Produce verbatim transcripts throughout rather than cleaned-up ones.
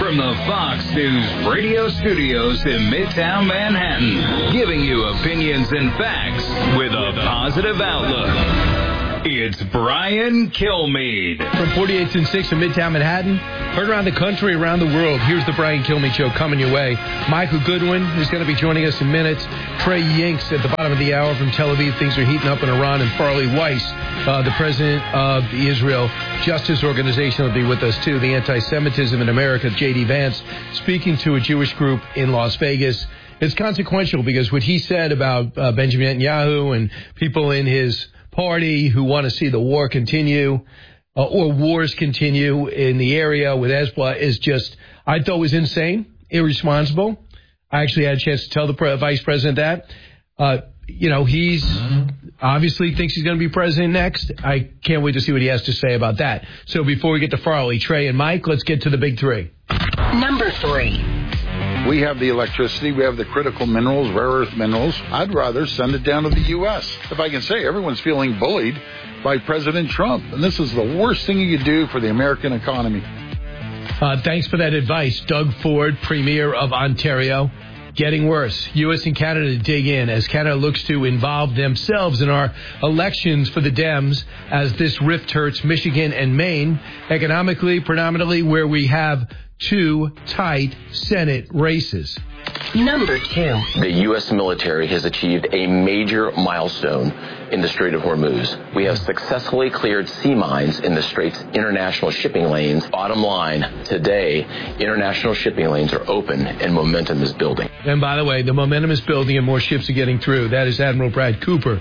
From the Fox News radio studios in Midtown Manhattan, giving you opinions and facts with a positive outlook. It's Brian Kilmeade. From forty-eighth and sixth in Midtown Manhattan, heard around the country, around the world. Here's the Brian Kilmeade Show coming your way. Michael Goodwin is going to be joining us in minutes. Trey Yingst at the bottom of the hour from Tel Aviv. Things are heating up in Iran. And Farley Weiss, uh, the president of the Israel Justice Organization, will be with us, too. The Anti-Semitism in America, J D. Vance, speaking to a Jewish group in Las Vegas. It's consequential because what he said about uh, Benjamin Netanyahu and people in his party who want to see the war continue uh, or wars continue in the area with Hezbollah is just, I thought was insane, irresponsible. I actually had a chance to tell the pre- vice president that. Uh, you know, he's obviously thinks he's going to be president next. I can't wait to see what he has to say about that. So before we get to Farley, Trey, and Mike, let's get to the big three. Number three. We have the electricity, we have the critical minerals, rare earth minerals. I'd rather send it down to the U S. If I can say, everyone's feeling bullied by President Trump, and this is the worst thing you could do for the American economy. Uh, thanks for that advice, Doug Ford, Premier of Ontario. Getting worse. U S and Canada to dig in as Canada looks to involve themselves in our elections for the Dems as this rift hurts Michigan and Maine, economically, predominantly where we have two tight Senate races. Number two. The U S military has achieved a major milestone in the Strait of Hormuz. We have successfully cleared sea mines in the Strait's international shipping lanes. Bottom line, today, international shipping lanes are open and momentum is building. And by the way, the momentum is building and more ships are getting through. That is Admiral Brad Cooper.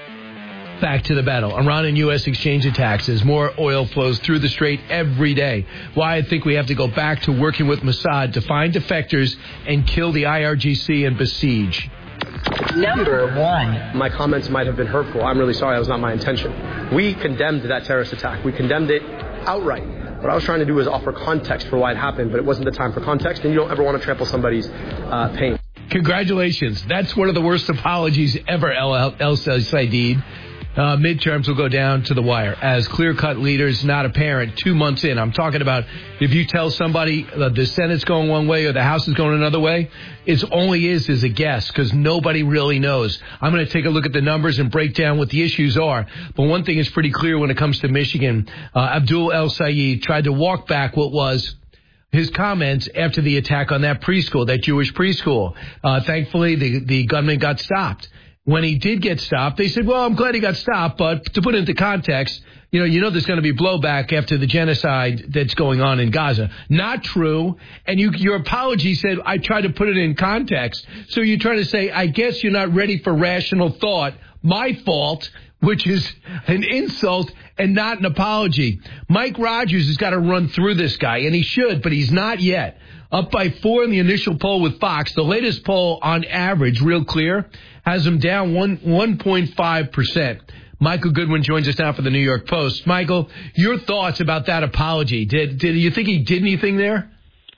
Back to the battle. Iran and U S exchange attacks as more oil flows through the Strait every day. Why I think we have to go back to working with Mossad to find defectors and kill the I R G C and besiege. Number one. My comments might have been hurtful. I'm really sorry. That was not my intention. We condemned that terrorist attack. We condemned it outright. What I was trying to do was offer context for why it happened, but it wasn't the time for context, and you don't ever want to trample somebody's uh, pain. Congratulations. That's one of the worst apologies ever, El, El, El Saidid. Uh, midterms will go down to the wire as clear-cut leaders, not apparent, two months in. I'm talking about if you tell somebody that the Senate's going one way or the House is going another way, it only is as a guess because nobody really knows. I'm going to take a look at the numbers and break down what the issues are. But one thing is pretty clear when it comes to Michigan. Uh, Abdul El Sayed tried to walk back what was his comments after the attack on that preschool, that Jewish preschool. Uh, thankfully, the, the gunman got stopped. When he did get stopped, they said, well, I'm glad he got stopped, but to put it into context, you know, you know there's going to be blowback after the genocide that's going on in Gaza. Not true. And you, your apology said, I tried to put it in context. So you're trying to say, I guess you're not ready for rational thought. My fault, which is an insult and not an apology. Mike Rogers has got to run through this guy, and he should, but he's not yet. Up by four in the initial poll with Fox. The latest poll on average, real clear, has him down one, 1.5 percent. Michael Goodwin joins us now for the New York Post. Michael, your thoughts about that apology. Did, did you think he did anything there?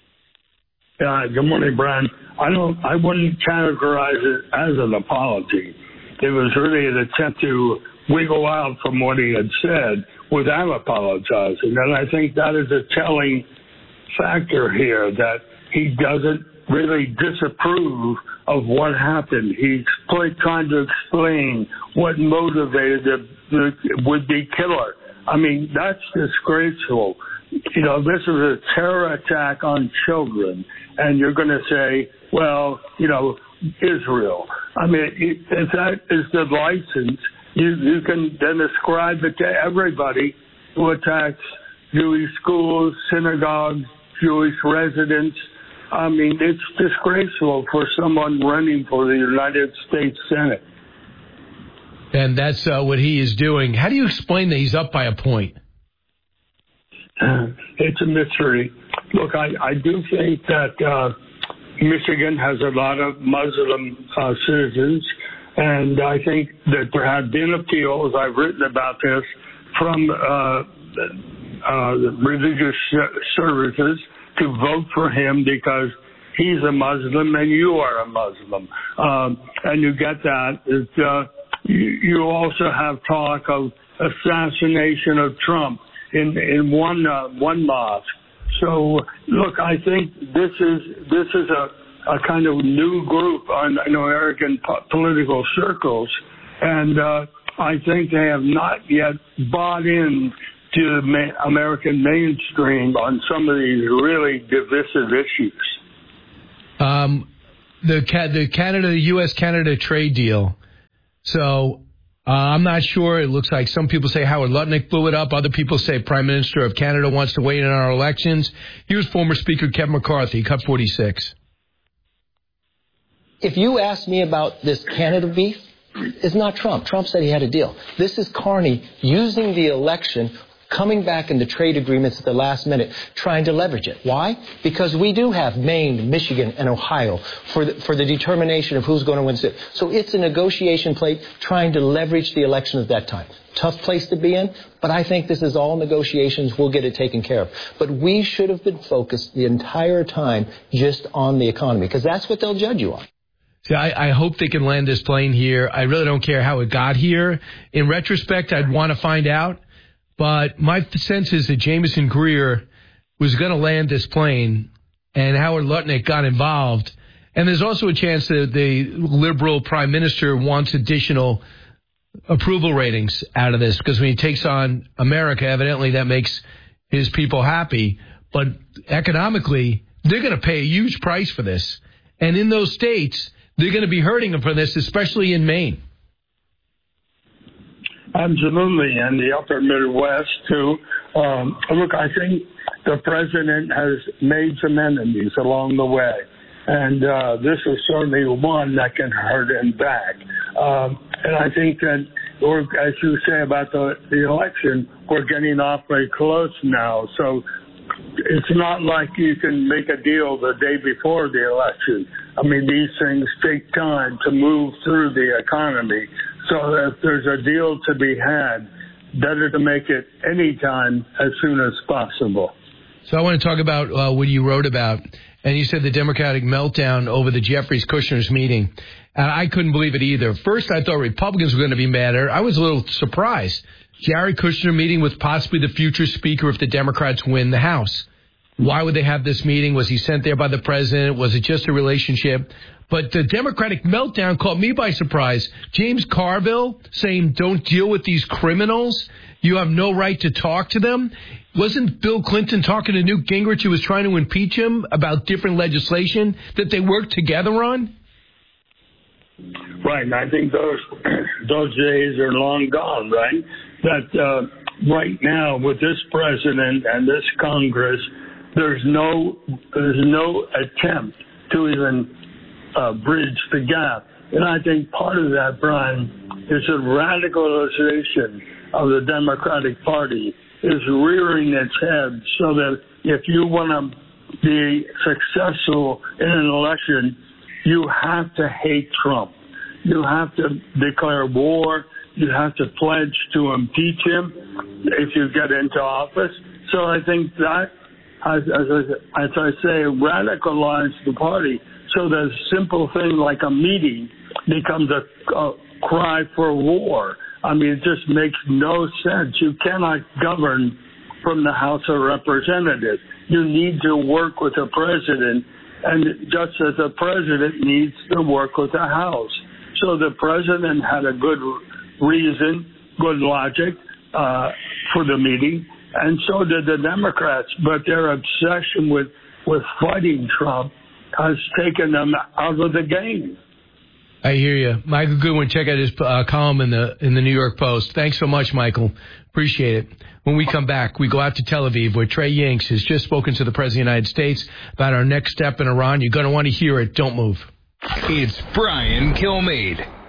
Uh, good morning, Brian. I don't. I wouldn't categorize it as an apology. It was really an attempt to wiggle out from what he had said without apologizing. And I think that is a telling factor here, that he doesn't really disapprove of what happened. He's trying to explain what motivated the, the would-be killer. I mean, that's disgraceful. You know, this is a terror attack on children, and you're going to say, well, you know, Israel. I mean, if that is the license, you, you can then ascribe it to everybody who attacks Jewish schools, synagogues, Jewish residents. I mean, it's disgraceful for someone running for the United States Senate. And that's uh, what he is doing. How do you explain that he's up by a point? Uh, it's a mystery. Look, I, I do think that uh, Michigan has a lot of Muslim uh, citizens, and I think that there have been appeals, I've written about this, from uh, uh, religious services to vote for him because he's a Muslim and you are a Muslim. Um, and you get that. It, uh, you, you also have talk of assassination of Trump in, in one, uh, one mosque. So, look, I think this is this is a, a kind of new group on, in American po- political circles, and uh, I think they have not yet bought in to the ma- American mainstream on some of these really divisive issues. Um, the the Canada, the U S Canada trade deal. So uh, I'm not sure. It looks like some people say Howard Lutnick blew it up. Other people say Prime Minister of Canada wants to weigh in on our elections. Here's former Speaker Kevin McCarthy, cut forty-six. If you ask me about this Canada beef, it's not Trump. Trump said he had a deal. This is Carney using the election, coming back into trade agreements at the last minute, trying to leverage it. Why? Because we do have Maine, Michigan, and Ohio for the, for the determination of who's going to win. So it's a negotiation plate trying to leverage the election at that time. Tough place to be in, but I think this is all negotiations. We'll get it taken care of. But we should have been focused the entire time just on the economy, because that's what they'll judge you on. See, I, I hope they can land this plane here. I really don't care how it got here. In retrospect, I'd want to find out. But my sense is that Jameson Greer was going to land this plane, and Howard Lutnick got involved. And there's also a chance that the Liberal Prime Minister wants additional approval ratings out of this, because when he takes on America, evidently that makes his people happy. But economically, they're going to pay a huge price for this. And in those states, they're going to be hurting them for this, especially in Maine. Absolutely, and the upper Midwest, too. Um, look, I think the president has made some enemies along the way, and uh, this is certainly one that can hurt him back. Um, and I think that, or as you say about the, the election, we're getting awfully close now. So it's not like you can make a deal the day before the election. I mean, these things take time to move through the economy. So if there's a deal to be had, better to make it any time as soon as possible. So I want to talk about uh, what you wrote about. And you said the Democratic meltdown over the Jeffries-Kushner's meeting. And I couldn't believe it either. First, I thought Republicans were going to be madder. I was a little surprised. Jared Kushner meeting with possibly the future speaker if the Democrats win the House. Why would they have this meeting? Was he sent there by the president? Was it just a relationship? But the Democratic meltdown caught me by surprise. James Carville saying, don't deal with these criminals. You have no right to talk to them. Wasn't Bill Clinton talking to Newt Gingrich, who was trying to impeach him about different legislation that they worked together on? Right, and I think those those days are long gone, right? That uh, right now with this president and this Congress, there's no there's no attempt to even uh, bridge the gap. And I think part of that, Brian, is the radicalization of the Democratic Party is rearing its head, so that if you want to be successful in an election, you have to hate Trump. You have to declare war. You have to pledge to impeach him if you get into office. So I think that, as, as, I, as I say, radicalized the party so that a simple thing like a meeting becomes a, a cry for war. I mean, it just makes no sense. You cannot govern from the House of Representatives. You need to work with the president, and just as the president needs to work with the House. So the president had a good reason, good logic uh, for the meeting, and so did the Democrats. But their obsession with, with fighting Trump has taken them out of the game. I hear you. Michael Goodwin, check out his uh, column in the in the New York Post. Thanks so much, Michael. Appreciate it. When we come back, we go out to Tel Aviv, where Trey Yingst has just spoken to the President of the United States about our next step in Iran. You're going to want to hear it. Don't move. It's Brian Kilmeade.